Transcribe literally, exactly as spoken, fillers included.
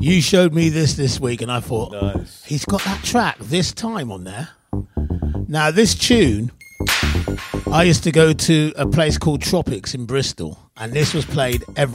You showed me this this week, and I thought, Nice. he's got that track this time on there. Now, this tune, I used to go to a place called Tropics in Bristol, and this was played every